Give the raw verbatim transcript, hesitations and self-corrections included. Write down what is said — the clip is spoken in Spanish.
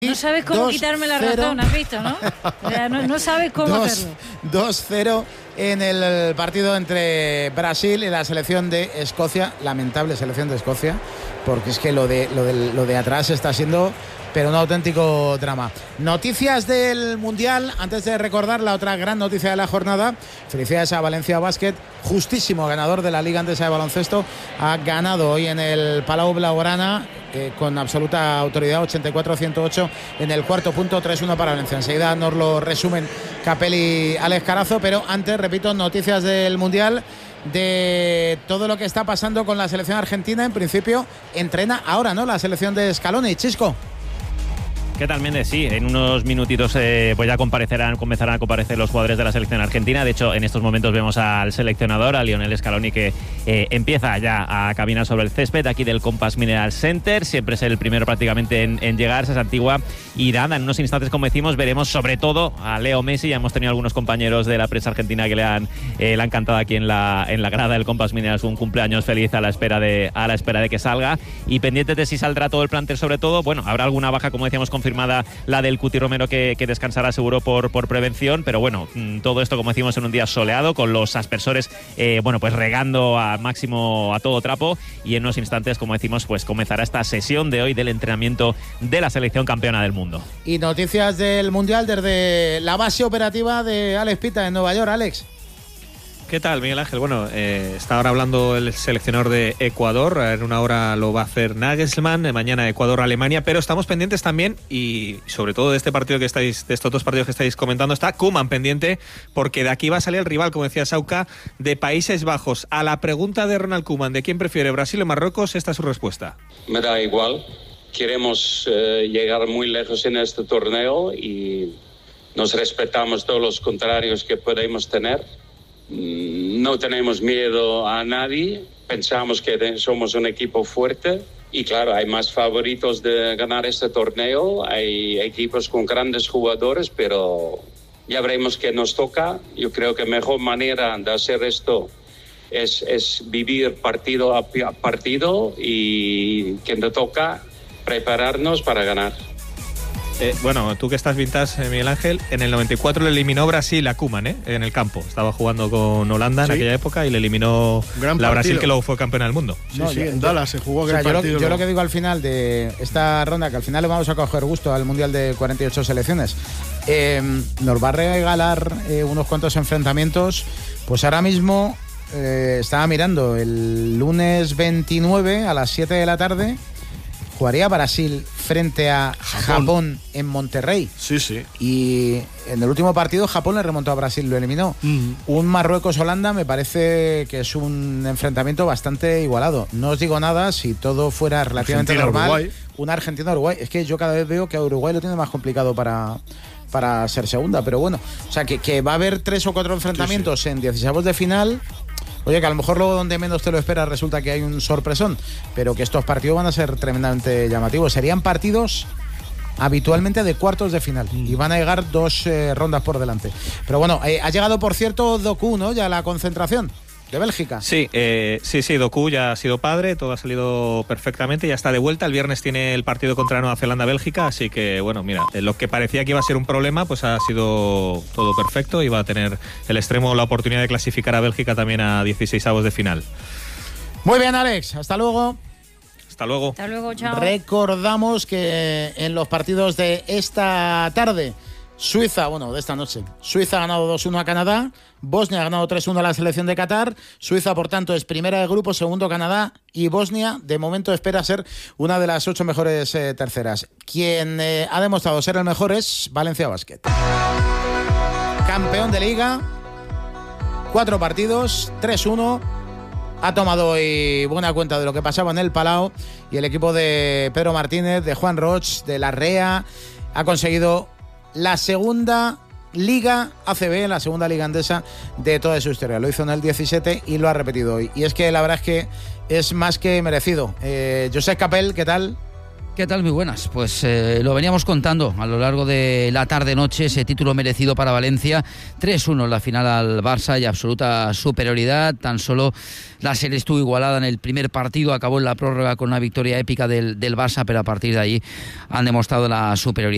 No sabes cómo dos, quitarme la cero. razón, has visto, ¿no? O sea, no, no sabes cómo dos, hacerlo. dos cero en el partido entre Brasil y la selección de Escocia. Lamentable selección de Escocia, porque es que lo de, lo de, lo de atrás está siendo pero un auténtico drama. Noticias del Mundial, antes de recordar la otra gran noticia de la jornada. Felicidades a Valencia Basket, justísimo ganador de la Liga Andesa de Baloncesto. Ha ganado hoy en el Palau Blaugrana eh, con absoluta autoridad, ochenta y cuatro a ciento ocho en el cuarto punto, tres uno para Valencia. Enseguida nos lo resumen Capel y Alex Carazo, pero antes, repito, noticias del Mundial, de todo lo que está pasando con la selección argentina. En principio entrena ahora, ¿no?, la selección de Scaloni. Chisco. ¿Qué tal, Méndez? Sí, en unos minutitos eh, pues ya comparecerán, comenzarán a comparecer los jugadores de la selección argentina. De hecho, en estos momentos vemos al seleccionador, a Lionel Scaloni, que eh, empieza ya a caminar sobre el césped aquí del Compass Mineral Center. Siempre es el primero prácticamente en, en llegar, es Antigua. Y nada, en unos instantes, como decimos, veremos sobre todo a Leo Messi. Ya hemos tenido algunos compañeros de la prensa argentina que le han, eh, le han cantado aquí en la, en la grada del Compass Mineral un cumpleaños feliz a la espera de, a la espera de que salga. Y pendientes de si saldrá todo el plantel, sobre todo. Bueno, habrá alguna baja, como decíamos, confirmada, la del Cuti Romero, que, que descansará seguro por, por prevención, pero bueno, todo esto, como decimos, en un día soleado, con los aspersores eh, bueno, pues regando a máximo a todo trapo, y en unos instantes, como decimos, pues comenzará esta sesión de hoy del entrenamiento de la selección campeona del mundo. Y noticias del Mundial desde la base operativa de Alex Pita en Nueva York. Alex. ¿Qué tal, Miguel Ángel? Bueno, eh, está ahora hablando el seleccionador de Ecuador. En una hora lo va a hacer Nagelsmann. Mañana Ecuador-Alemania. Pero estamos pendientes también, y sobre todo de este partido que estáis, de estos dos partidos que estáis comentando, está Koeman pendiente, porque de aquí va a salir el rival, como decía Sauca, de Países Bajos. A la pregunta de Ronald Koeman de quién prefiere, Brasil o Marruecos, esta es su respuesta. Me da igual. Queremos eh, llegar muy lejos en este torneo y nos respetamos todos los contrarios que podemos tener. No tenemos miedo a nadie, pensamos que somos un equipo fuerte y claro, hay más favoritos de ganar este torneo, hay equipos con grandes jugadores, pero ya veremos qué nos toca. Yo creo que la mejor manera de hacer esto es, es vivir partido a partido y que nos toca prepararnos para ganar. Eh, bueno, tú que estás vintage, Miguel Ángel, en el noventa y cuatro le eliminó Brasil a Koeman, ¿eh? En el campo. Estaba jugando con Holanda en sí. aquella época y le eliminó Gran la partido. Brasil, que luego fue campeona del mundo. Sí, no, sí, yo, en Dallas se jugó. O sea, yo, partido lo, yo lo que digo al final de esta ronda, que al final le vamos a coger gusto al Mundial de cuarenta y ocho selecciones, eh, nos va a regalar eh, unos cuantos enfrentamientos. Pues ahora mismo eh, estaba mirando, el lunes veintinueve a las siete de la tarde jugaría Brasil frente a Japón. Japón en Monterrey. Sí, sí. Y en el último partido Japón le remontó a Brasil, lo eliminó. Uh-huh. Un Marruecos-Holanda me parece que es un enfrentamiento bastante igualado. No os digo nada si todo fuera relativamente normal. Uruguay. Un Argentina-Uruguay. Es que yo cada vez veo que a Uruguay lo tiene más complicado para, para ser segunda. Pero bueno, o sea que, que va a haber tres o cuatro enfrentamientos sí, sí. en dieciseisavos de final. Oye, que a lo mejor luego donde menos te lo esperas resulta que hay un sorpresón, pero que estos partidos van a ser tremendamente llamativos. Serían partidos habitualmente de cuartos de final y van a llegar dos eh, rondas por delante. Pero bueno, eh, ha llegado, por cierto, Doku, ¿no?, ya a la concentración de Bélgica. Sí, eh, sí, sí, Doku ya ha sido padre, todo ha salido perfectamente, ya está de vuelta. El viernes tiene el partido contra Nueva Zelanda-Bélgica, así que, bueno, mira, lo que parecía que iba a ser un problema, pues ha sido todo perfecto y va a tener el extremo la oportunidad de clasificar a Bélgica también a dieciseisavos de final. Muy bien, Alex, hasta luego. Hasta luego. Hasta luego, chao. Recordamos que en los partidos de esta tarde, Suiza, bueno, de esta noche, Suiza ha ganado dos uno a Canadá, Bosnia ha ganado tres uno a la selección de Qatar. Suiza, por tanto, es primera de grupo, segundo Canadá, y Bosnia, de momento, espera ser una de las ocho mejores eh, terceras. Quien eh, ha demostrado ser el mejor es Valencia Basket. Campeón de Liga, cuatro partidos, tres uno. Ha tomado hoy buena cuenta de lo que pasaba en el Palau, y el equipo de Pedro Martínez, de Juan Roch, de Larrea, ha conseguido la segunda Liga A C B, la segunda Liga Andesa de toda su historia. Lo hizo en el diecisiete y lo ha repetido hoy. Y es que la verdad es que es más que merecido. Eh, Josep Capel, ¿qué tal? ¿Qué tal? Muy buenas. Pues eh, lo veníamos contando a lo largo de la tarde-noche, ese título merecido para Valencia. tres uno en la final al Barça y absoluta superioridad. Tan solo la serie estuvo igualada en el primer partido, acabó en la prórroga con una victoria épica del, del Barça, pero a partir de ahí han demostrado la superioridad.